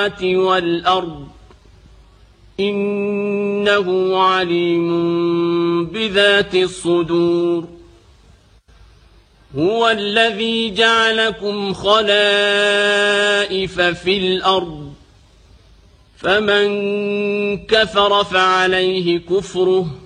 والأرض إنه عليم بذات الصدور هو الذي جعلكم خلائف في الأرض فمن كفر فعليه كفره